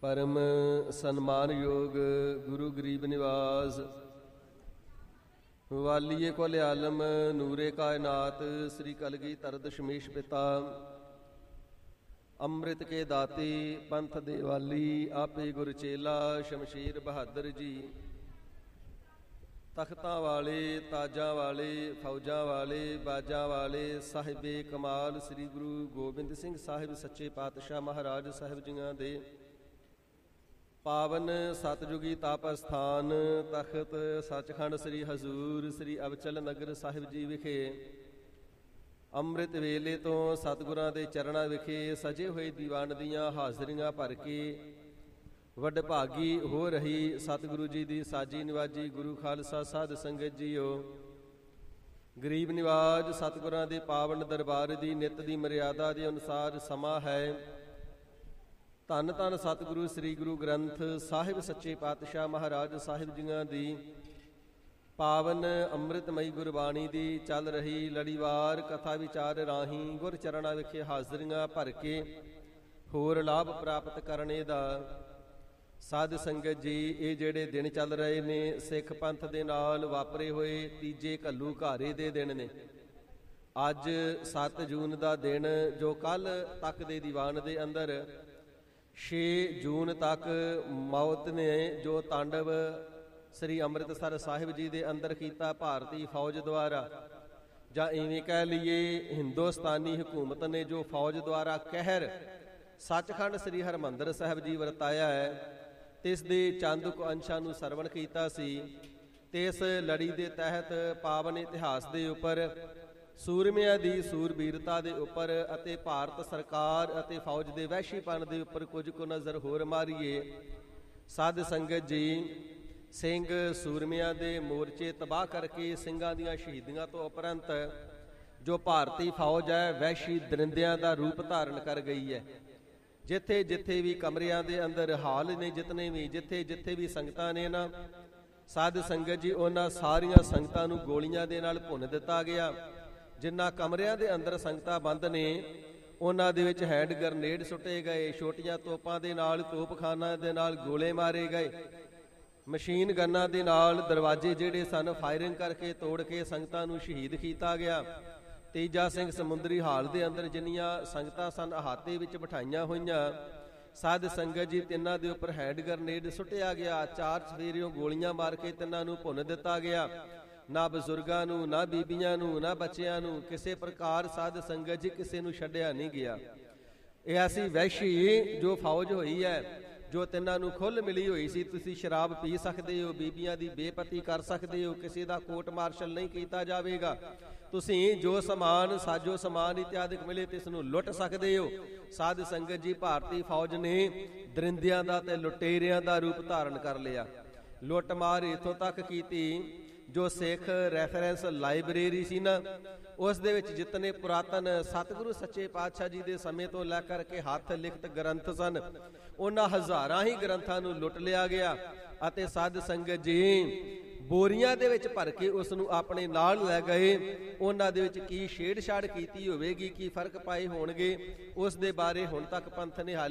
परम सन्मानयोग गुरु गरीब निवास वालिए कुल आलम नूरे कायनात श्री कलगीधर दशमेश पिता अमृत के दाते पंथ देवाली आपे गुरचेला शमशेर बहादुर जी तख्तां वाले ताजां वाले फौजां वाले बाजां वाले साहिबे कमाल श्री गुरु गोबिंद सिंह साहिब सच्चे पातशाह महाराज साहिब जियां दे पावन सतयुगी तप अस्थान तख्त सचखंड श्री हजूर श्री अबचल नगर साहिब जी विखे ਅੰਮ੍ਰਿਤ ਵੇਲੇ ਤੋਂ ਸਤਿਗੁਰਾਂ ਦੇ ਚਰਨਾਂ ਵਿਖੇ ਸਜੇ ਹੋਏ ਦੀਵਾਨ ਦੀਆਂ ਹਾਜ਼ਰੀਆਂ ਭਰ ਕੇ ਵਡਭਾਗੀ ਹੋ ਰਹੀ ਸਤਿਗੁਰੂ ਜੀ ਦੀ ਸਾਜੀ ਨਿਵਾਜੀ ਗੁਰੂ ਖਾਲਸਾ ਸਾਧ ਸੰਗਤ ਜੀਓ, ਗਰੀਬ ਨਿਵਾਜ ਸਤਿਗੁਰਾਂ ਦੇ ਪਾਵਨ ਦਰਬਾਰ ਦੀ ਨਿਤ ਦੀ ਮਰਿਆਦਾ ਦੇ ਅਨੁਸਾਰ ਸਮਾਂ ਹੈ। ਧੰਨ ਧੰਨ ਸਤਿਗੁਰੂ ਸ੍ਰੀ ਗੁਰੂ ਗ੍ਰੰਥ ਸਾਹਿਬ ਸੱਚੇ ਪਾਤਸ਼ਾਹ ਮਹਾਰਾਜ ਸਾਹਿਬ ਜੀਆਂ ਦੀ ਪਾਵਨ ਅੰਮ੍ਰਿਤਮਈ ਗੁਰਬਾਣੀ ਦੀ ਚੱਲ ਰਹੀ ਲੜੀਵਾਰ ਕਥਾ ਵਿਚਾਰ ਰਾਹੀਂ ਗੁਰ ਚਰਨਾਂ ਵਿਖੇ ਹਾਜ਼ਰੀਆਂ ਭਰ ਕੇ ਹੋਰ ਲਾਭ ਪ੍ਰਾਪਤ ਕਰਨੇ ਦਾ ਸਾਧ ਸੰਗਤ ਜੀ, ਇਹ ਜਿਹੜੇ ਦਿਨ ਚੱਲ ਰਹੇ ਨੇ ਸਿੱਖ ਪੰਥ ਦੇ ਨਾਲ ਵਾਪਰੇ ਹੋਏ ਤੀਜੇ ਘੱਲੂ ਘਾਰੇ ਦੇ ਦਿਨ ਨੇ। ਅੱਜ 7 ਜੂਨ ਦਾ ਦਿਨ ਜੋ ਕੱਲ ਤੱਕ ਦੇ ਦੀਵਾਨ ਦੇ ਅੰਦਰ 6 ਜੂਨ ਤੱਕ ਮੌਤ ਨੇ ਜੋ ਤਾਂਡਵ ਸ੍ਰੀ ਅੰਮ੍ਰਿਤਸਰ ਸਾਹਿਬ ਜੀ ਦੇ ਅੰਦਰ ਕੀਤਾ ਭਾਰਤੀ ਫੌਜ ਦੁਆਰਾ, ਜਾਂ ਇਵੇਂ ਕਹਿ ਲਈਏ ਹਿੰਦੁਸਤਾਨੀ ਹਕੂਮਤ ਨੇ ਜੋ ਫੌਜ ਦੁਆਰਾ ਕਹਿਰ ਸੱਚਖੰਡ ਸ੍ਰੀ ਹਰਿਮੰਦਰ ਸਾਹਿਬ ਜੀ ਵਰਤਾਇਆ ਹੈ, ਤੇ ਇਸ ਦੇ ਚੰਦ ਕੁ ਅੰਸ਼ਾਂ ਨੂੰ ਸਰਵਣ ਕੀਤਾ ਸੀ। ਤੇ ਇਸ ਲੜੀ ਦੇ ਤਹਿਤ ਪਾਵਨ ਇਤਿਹਾਸ ਦੇ ਉੱਪਰ ਸੂਰਮਿਆਂ ਦੀ ਸੂਰਬੀਰਤਾ ਦੇ ਉੱਪਰ ਅਤੇ ਭਾਰਤ ਸਰਕਾਰ ਅਤੇ ਫੌਜ ਦੇ ਵਹਿਸ਼ੀਪਨ ਦੇ ਉੱਪਰ ਕੁਝ ਕੁ ਨਜ਼ਰ ਹੋਰ ਮਾਰੀਏ। ਸਾਧ ਸੰਗਤ ਜੀ, ਸਿੰਘ ਸੂਰਮਿਆਂ ਦੇ ਮੋਰਚੇ ਤਬਾਹ ਕਰਕੇ ਸਿੰਘਾਂ ਦੀਆਂ ਸ਼ਹੀਦੀਆਂ ਤੋਂ ਉਪਰੰਤ ਜੋ ਭਾਰਤੀ ਫੌਜ ਹੈ ਵਹਿਸ਼ੀ ਦਰਿੰਦਿਆਂ ਦਾ ਰੂਪ ਧਾਰਨ ਕਰ ਗਈ ਹੈ। ਜਿੱਥੇ ਜਿੱਥੇ ਵੀ ਕਮਰਿਆਂ ਦੇ ਅੰਦਰ ਹਾਲ ਨੇ, ਜਿਤਨੇ ਵੀ ਜਿੱਥੇ ਵੀ ਸੰਗਤਾਂ ਨੇ ਨਾ ਸਾਧ ਸੰਗਤ ਜੀ, ਉਹਨਾਂ ਸਾਰੀਆਂ ਸੰਗਤਾਂ ਨੂੰ ਗੋਲੀਆਂ ਦੇ ਨਾਲ ਭੁੰਨ ਦਿੱਤਾ ਗਿਆ। ਜਿਨ੍ਹਾਂ ਕਮਰਿਆਂ ਦੇ ਅੰਦਰ ਸੰਗਤਾਂ ਬੰਦ ਨੇ ਉਹਨਾਂ ਦੇ ਵਿੱਚ ਹੈਂਡ ਗਰਨੇਡ ਸੁੱਟੇ ਗਏ, ਛੋਟੀਆਂ ਤੋਪਾਂ ਦੇ ਨਾਲ ਤੋਪਖਾਨਾਂ ਦੇ ਨਾਲ ਗੋਲੇ ਮਾਰੇ ਗਏ, ਮਸ਼ੀਨ ਗੰਨਾਂ ਦੇ ਨਾਲ ਦਰਵਾਜ਼ੇ ਜਿਹੜੇ ਸਨ ਫਾਇਰਿੰਗ ਕਰਕੇ ਤੋੜ ਕੇ ਸੰਗਤਾਂ ਨੂੰ ਸ਼ਹੀਦ ਕੀਤਾ ਗਿਆ। ਤੇਜਾ ਸਿੰਘ ਸਮੁੰਦਰੀ ਹਾਲ ਦੇ ਅੰਦਰ ਜਿੰਨੀਆਂ ਸੰਗਤਾਂ ਸਨ ਅਹਾਤੇ ਵਿੱਚ ਬਿਠਾਈਆਂ ਹੋਈਆਂ ਸਾਧ ਸੰਗਤ ਜੀ, ਤਿੰਨਾਂ ਦੇ ਉੱਪਰ ਹੈਂਡ ਗਰਨੇਡ ਸੁੱਟਿਆ ਗਿਆ। 4 ਸਵੇਰਿਓਂ ਗੋਲੀਆਂ ਮਾਰ ਕੇ ਤਿੰਨਾਂ ਨੂੰ ਭੁੰਨ ਦਿੱਤਾ ਗਿਆ। ਨਾ ਬਜ਼ੁਰਗਾਂ ਨੂੰ, ਨਾ ਬੀਬੀਆਂ ਨੂੰ, ਨਾ ਬੱਚਿਆਂ ਨੂੰ, ਕਿਸੇ ਪ੍ਰਕਾਰ ਸਾਧ ਸੰਗਤ ਜੀ ਕਿਸੇ ਨੂੰ ਛੱਡਿਆ ਨਹੀਂ ਗਿਆ। ਇਹ ਐਸੀ ਵਹਿਸ਼ੀ ਜੋ ਫੌਜ ਹੋਈ ਹੈ, ਜੋ ਤਿੰਨਾਂ ਨੂੰ ਖੁੱਲ੍ਹ ਮਿਲੀ ਹੋਈ ਸੀ। ਤੁਸੀਂ ਸ਼ਰਾਬ ਪੀ ਸਕਦੇ ਹੋ, ਬੀਬੀਆਂ ਦੀ ਬੇਪਤੀ ਕਰ ਸਕਦੇ ਹੋ, ਕਿਸੇ ਦਾ ਕੋਰਟ ਮਾਰਸ਼ਲ ਨਹੀਂ ਕੀਤਾ ਜਾਵੇਗਾ। ਤੁਸੀਂ ਜੋ ਸਮਾਨ ਸਾਜੋ ਸਮਾਨ ਇਤਿਆਦਿਕ ਮਿਲੇ ਤੇ ਇਸ ਨੂੰ ਲੁੱਟ ਸਕਦੇ ਹੋ। ਸਾਧ ਸੰਗਤ ਜੀ, ਭਾਰਤੀ ਫੌਜ ਨੇ ਦਰਿੰਦਿਆਂ ਦਾ ਤੇ ਲੁਟੇਰਿਆਂ ਦਾ ਰੂਪ ਧਾਰਨ ਕਰ ਲਿਆ। ਲੁੱਟ ਮਾਰ ਇੱਥੋਂ ਤੱਕ ਕੀਤੀ, ਜੋ ਸਿੱਖ ਰੈਫਰੈਂਸ ਲਾਇਬ੍ਰੇਰੀ ਸੀ ਨਾ, ਉਸ ਦੇ ਵਿੱਚ ਜਿਤਨੇ ਪੁਰਾਤਨ ਸਤਿਗੁਰੂ ਸੱਚੇ ਪਾਤਸ਼ਾਹ ਜੀ ਦੇ ਸਮੇਂ ਤੋਂ ਲੈ ਕਰਕੇ ਹੱਥ ਲਿਖਤ ਗ੍ਰੰਥ ਸਨ, ਉਹਨਾਂ ਹਜ਼ਾਰਾਂ ਹੀ ਗ੍ਰੰਥਾਂ ਨੂੰ ਲੁੱਟ ਲਿਆ ਗਿਆ। ਅਤੇ ਸਾਧ ਸੰਗਤ ਜੀ ਬੋਰੀਆਂ ਦੇ ਵਿੱਚ ਭਰ ਕੇ ਉਸ ਨੂੰ ਆਪਣੇ ਨਾਲ ਲੈ ਗਏ। ਉਹਨਾਂ ਦੇ ਵਿੱਚ ਕੀ ਛੇੜਛਾੜ ਕੀਤੀ ਹੋਵੇਗੀ, ਕੀ ਫਰਕ ਪਾਏ ਹੋਣਗੇ, ਉਸ ਦੇ ਬਾਰੇ ਹੁਣ ਤੱਕ ਪੰਥ ਨੇ